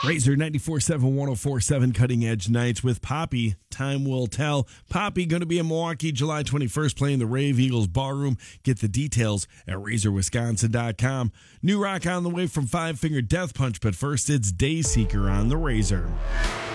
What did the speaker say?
Razor 94.7, 104.7 Cutting Edge Nights with Poppy. Time will tell. Poppy going to be in Milwaukee July 21st playing the Rave Eagles Ballroom. Get the details at razorwisconsin.com. New rock on the way from Five Finger Death Punch, but first it's Dayseeker on the Razor.